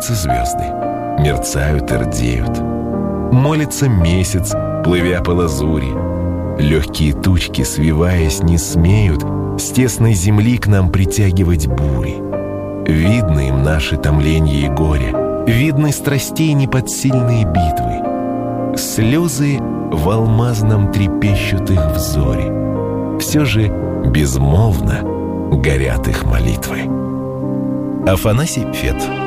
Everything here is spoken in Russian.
Зажигаются звезды, мерцают и рдеют. Молится месяц, плывя по лазури. Легкие тучки, свиваясь, не смеют с тесной земли к нам притягивать бури. Видны им наши томления и горе, видны страстей неподсильные битвы. Слезы в алмазном трепещут их взоре, все же безмолвно горят их молитвы. Афанасий Фет.